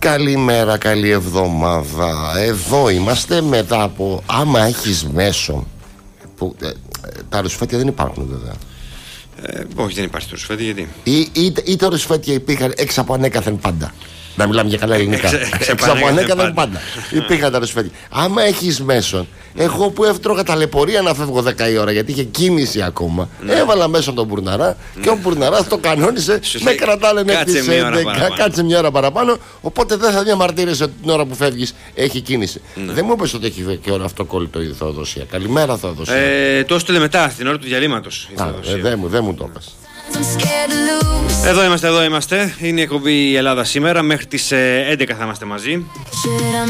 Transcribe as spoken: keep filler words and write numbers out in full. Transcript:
Καλημέρα, καλή εβδομάδα. Εδώ είμαστε μετά από, άμα έχεις μέσο που, ε, τα ρουσφέτια δεν υπάρχουν βέβαια. ε, Όχι, δεν υπάρχει το ρουσφέτι, γιατί Ή, ή, ή τα ρουσφέτια υπήρχαν έξω από ανέκαθεν πάντα. Να μιλάμε για καλά ελληνικά. Έξω από ανέκαθεν πάντα. Υπήρχαν τα ρουσφέτια. Άμα έχεις μέσον, εγώ που έτρωγα ταλαιπωρία να φεύγω δέκα η ώρα γιατί είχε κίνηση ακόμα, ναι. Έβαλα μέσα τον Μπουρναρά, ναι. Και ο Μπουρναράς το κανόνισε. Με κρατάνε μέχρι τις έντεκα. Κάτσε μια ώρα παραπάνω. Οπότε δεν θα διαμαρτύρεσαι ότι την ώρα που φεύγεις έχει κίνηση. Ναι. Δεν μου είπες ότι έχει και ώρα αυτοκόλλητο η Θεοδοσία. Καλημέρα, Θεοδοσία. Ε, το έστειλε μετά, στην ώρα του διαλύματος. Ε, δεν μου, δε μου το είπες. Εδώ είμαστε, εδώ είμαστε. Είναι η εκπομπή η Ελλάδα σήμερα. Μέχρι τις έντεκα θα είμαστε μαζί.